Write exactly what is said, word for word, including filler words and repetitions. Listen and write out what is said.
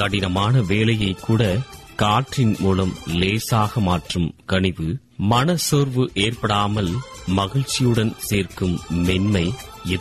கடினமான வேலையை கூட காற்றின் மூலம் லேசாக மாற்றும் கனிவு, மனசோர்வு ஏற்படாமல் மகிழ்ச்சியுடன் சேர்க்கும் மென்மை,